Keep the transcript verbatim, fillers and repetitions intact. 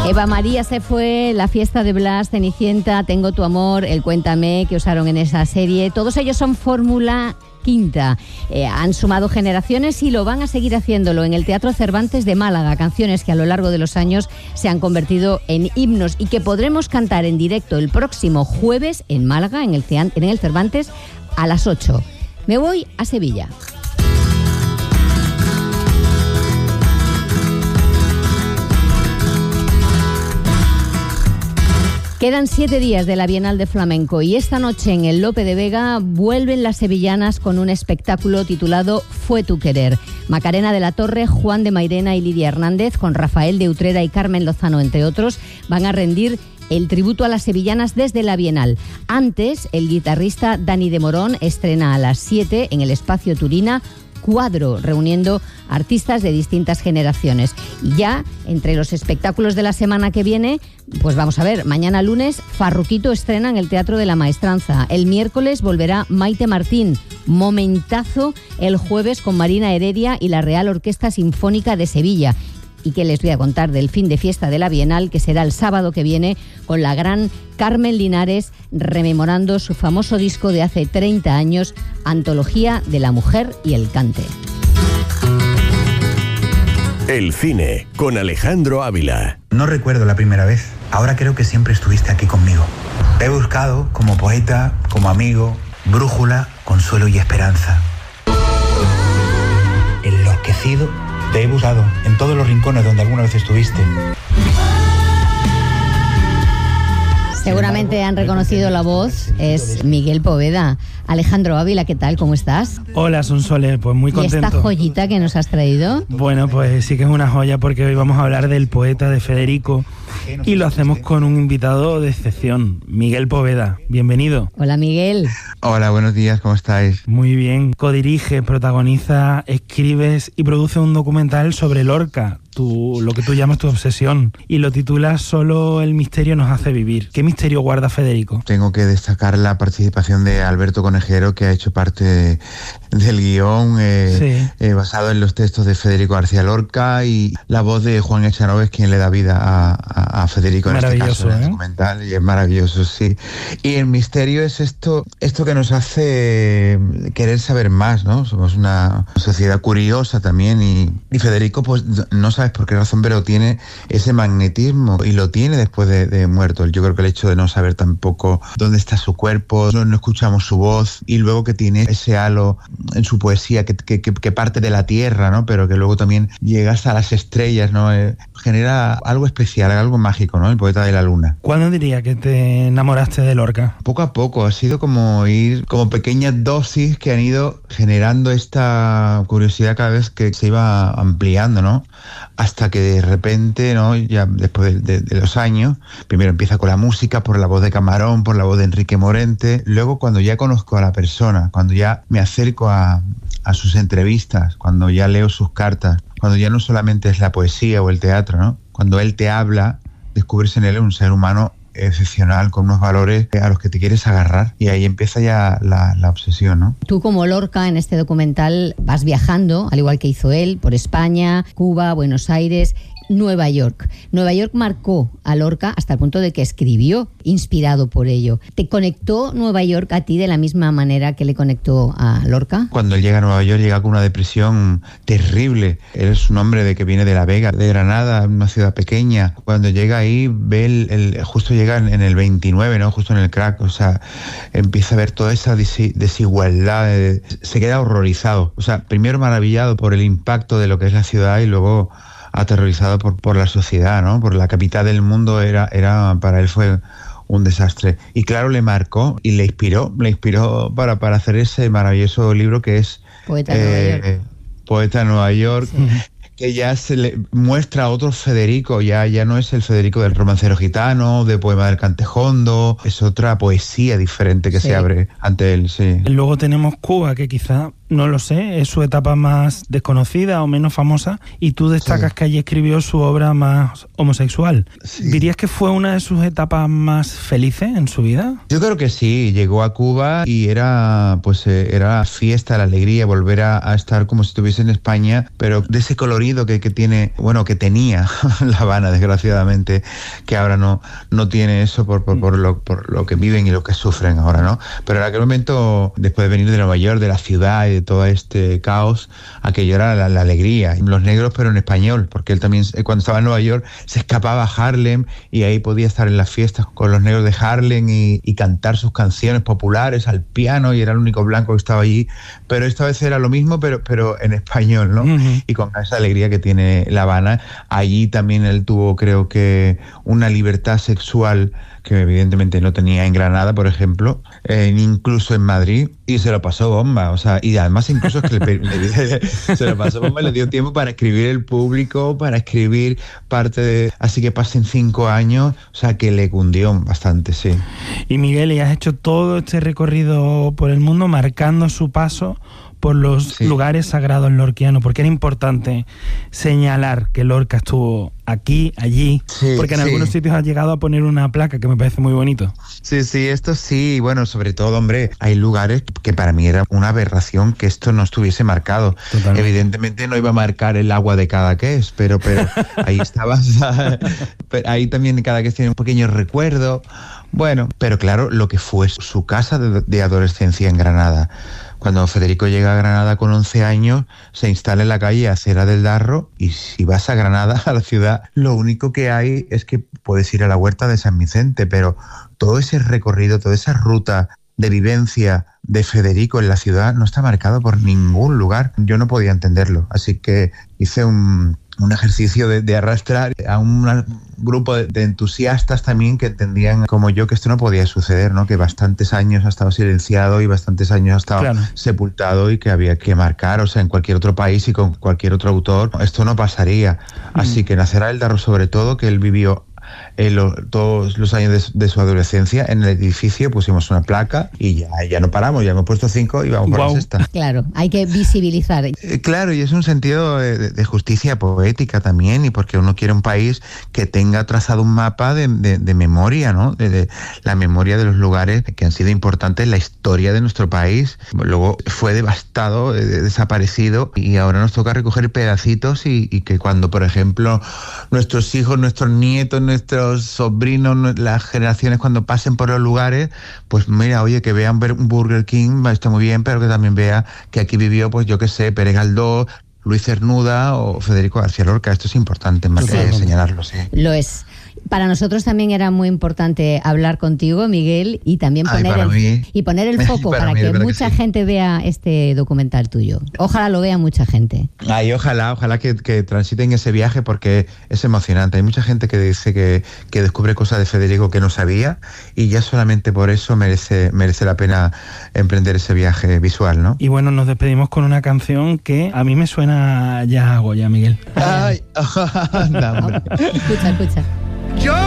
Eva María se fue, La fiesta de Blas, Cenicienta, Tengo tu amor, El Cuéntame, que usaron en esa serie. Todos ellos son fórmula quinta. Eh, han sumado generaciones y lo van a seguir haciéndolo en el Teatro Cervantes de Málaga. Canciones que a lo largo de los años se han convertido en himnos y que podremos cantar en directo el próximo jueves en Málaga, en el, en el Cervantes, a las ocho. Me voy a Sevilla. Quedan siete días de la Bienal de Flamenco y esta noche en el Lope de Vega vuelven las sevillanas con un espectáculo titulado Fue tu querer. Macarena de la Torre, Juan de Mairena y Lidia Hernández, con Rafael de Utrera y Carmen Lozano, entre otros, van a rendir el tributo a las sevillanas desde la Bienal. Antes, el guitarrista Dani de Morón estrena a las siete en el Espacio Turina Cuadro, reuniendo artistas de distintas generaciones. Y ya, entre los espectáculos de la semana que viene, pues vamos a ver, mañana lunes, Farruquito estrena en el Teatro de la Maestranza. El miércoles volverá Maite Martín. Momentazo el jueves con Marina Heredia y la Real Orquesta Sinfónica de Sevilla. Y que les voy a contar del fin de fiesta de la Bienal, que será el sábado que viene, con la gran Carmen Linares rememorando su famoso disco de hace treinta años, Antología de la Mujer y el Cante. El cine, con Alejandro Ávila. No recuerdo la primera vez. Ahora creo que siempre estuviste aquí conmigo. Te he buscado como poeta, como amigo, brújula, consuelo y esperanza. Enloquecido, te he buscado en todos los rincones donde alguna vez estuviste. Seguramente han reconocido la voz, es Miguel Poveda. Alejandro Ávila, ¿qué tal? ¿Cómo estás? Hola, Sonsoles, pues muy contento. ¿Y esta joyita que nos has traído? Bueno, pues sí que es una joya porque hoy vamos a hablar del poeta de Federico y lo hacemos con un invitado de excepción, Miguel Poveda. Bienvenido. Hola, Miguel. Hola, buenos días, ¿cómo estáis? Muy bien. Codirige, protagoniza, escribes y produce un documental sobre Lorca, tu, lo que tú llamas tu obsesión, y lo titulas Solo el misterio nos hace vivir. ¿Qué misterio guarda Federico? Tengo que destacar la participación de Alberto Conejero, que ha hecho parte de, del guión eh, sí. eh, basado en los textos de Federico García Lorca, y la voz de Juan Echanove, quien le da vida a, a, a Federico en este caso, ¿eh? En el documental, y es maravilloso, sí. Y el misterio es esto, esto que nos hace querer saber más, ¿no? Somos una sociedad curiosa también, y, y Federico, pues no sabes por qué razón, pero tiene ese magnetismo, y lo tiene después de, de muerto. Yo creo que el hecho de no saber tampoco dónde está su cuerpo, no, no escuchamos su voz, y luego que tiene ese halo en su poesía que, que, que parte de la tierra, ¿no? Pero que luego también llega hasta las estrellas, ¿no? Eh, genera algo especial, algo mágico, ¿no? El poeta de la luna. ¿Cuándo diría que te enamoraste de Lorca? Poco a poco, ha sido como ir, como pequeñas dosis que han ido generando esta curiosidad cada vez que se iba ampliando, ¿no? Hasta que de repente, ¿no? Ya después de, de, de los años, primero empieza con la música, por la voz de Camarón, por la voz de Enrique Morente. Luego, cuando ya conozco a la persona, cuando ya me acerco a, a sus entrevistas, cuando ya leo sus cartas, cuando ya no solamente es la poesía o el teatro, ¿no? Cuando él te habla, descubres en él un ser humano excepcional, con unos valores a los que te quieres agarrar, y ahí empieza ya la, la obsesión, ¿no? Tú, como Lorca, en este documental vas viajando, al igual que hizo él, por España, Cuba, Buenos Aires, Nueva York. Nueva York marcó a Lorca hasta el punto de que escribió, inspirado por ello. ¿Te conectó Nueva York a ti de la misma manera que le conectó a Lorca? Cuando él llega a Nueva York llega con una depresión terrible. Él es un hombre de que viene de La Vega, de Granada, una ciudad pequeña. Cuando llega ahí, ve el, el justo llega en, en el veintinueve, ¿no? Justo en el crack. O sea, empieza a ver toda esa desi- desigualdad. De, se queda horrorizado. O sea, primero maravillado por el impacto de lo que es la ciudad, y luego aterrorizado por, por la sociedad, ¿no? Por la capital del mundo era, era para él fue un desastre. Y claro, le marcó y le inspiró, le inspiró para, para hacer ese maravilloso libro que es Poeta de eh, Nueva York. Poeta de Nueva York, sí. Que ya se le muestra a otro Federico, ya, ya no es el Federico del romancero gitano, de Poema del Cantejondo, es otra poesía diferente que sí. se abre ante él, sí. Luego tenemos Cuba, que quizá no lo sé, es su etapa más desconocida o menos famosa, y tú destacas sí. que allí escribió su obra más homosexual. Sí. ¿Dirías que fue una de sus etapas más felices en su vida? Yo creo que sí, llegó a Cuba y era pues eh, era la fiesta, la alegría, volver a, a estar como si estuviese en España, pero de ese colorido que, que tiene, bueno, que tenía La Habana, desgraciadamente, que ahora no, no tiene eso por, por, por, lo, por lo que viven y lo que sufren ahora, ¿no? Pero en aquel momento, después de venir de Nueva York, de la ciudad y de todo este caos, aquello era la, la alegría. Los negros, pero en español, porque él también, cuando estaba en Nueva York, se escapaba a Harlem y ahí podía estar en las fiestas con los negros de Harlem y, y cantar sus canciones populares al piano, y era el único blanco que estaba allí. Pero esta vez era lo mismo, pero, pero en español, ¿no? Uh-huh. Y con esa alegría que tiene La Habana. Allí también él tuvo, creo que, una libertad sexual que evidentemente no tenía en Granada, por ejemplo, eh, incluso en Madrid, y se lo pasó bomba, o sea, y además incluso es que le, le, se lo pasó bomba, le dio tiempo para escribir el público, para escribir parte de... Así que pasen cinco años, o sea, que le cundió bastante, sí. Y Miguel, y has hecho todo este recorrido por el mundo marcando su paso por los sí. lugares sagrados lorquianos, porque era importante señalar que Lorca estuvo aquí, allí, sí, porque en sí. algunos sitios ha llegado a poner una placa que me parece muy bonito. Sí, sí, esto sí, bueno, sobre todo, hombre, hay lugares que para mí era una aberración que esto no estuviese marcado. Totalmente. Evidentemente no iba a marcar el agua de Cadaqués, pero, pero ahí estaba, ahí también Cadaqués tiene un pequeño recuerdo, bueno, pero claro, lo que fue su casa de, de adolescencia en Granada. Cuando Federico llega a Granada con once años, se instala en la calle Acera del Darro, y si vas a Granada, a la ciudad, lo único que hay es que puedes ir a la huerta de San Vicente, pero todo ese recorrido, toda esa ruta de vivencia de Federico en la ciudad no está marcado por ningún lugar. Yo no podía entenderlo, así que hice un... un ejercicio de, de arrastrar a un grupo de, de entusiastas también que entendían como yo que esto no podía suceder, ¿no? Que bastantes años ha estado silenciado y bastantes años ha estado claro. sepultado, y que había que marcar, o sea, en cualquier otro país y con cualquier otro autor esto no pasaría. Mm. Así que en Acera del Darro, sobre todo, que él vivió Eh, lo, todos los años de, de su adolescencia, en el edificio pusimos una placa y ya, ya no paramos, ya hemos puesto cinco y vamos wow. por la sexta. Claro, hay que visibilizar. Eh, claro, y es un sentido de, de justicia poética también, y porque uno quiere un país que tenga trazado un mapa de, de, de memoria, ¿no? De, de la memoria de los lugares que han sido importantes en la historia de nuestro país. Luego fue devastado, eh, desaparecido, y ahora nos toca recoger pedacitos y, y que cuando, por ejemplo, nuestros hijos, nuestros nietos, nuestros sobrinos, las generaciones, cuando pasen por los lugares, pues mira, oye, que vean un Burger King, está muy bien, pero que también vea que aquí vivió, pues yo qué sé, Pérez Galdós, Luis Cernuda o Federico García Lorca. Esto es importante más que señalarlo, sí. Lo es. Para nosotros también era muy importante hablar contigo, Miguel, y también poner, Ay, el, y poner el foco para, para mí, que mucha que sí. gente vea este documental tuyo. Ojalá lo vea mucha gente. Ay, ojalá, ojalá que, que transiten ese viaje, porque es emocionante. Hay mucha gente que dice que, que descubre cosas de Federico que no sabía, y ya solamente por eso merece, merece la pena emprender ese viaje visual, ¿no? Y bueno, nos despedimos con una canción que a mí me suena ya a Goya, Miguel. Ay, no, escucha, escucha. Yo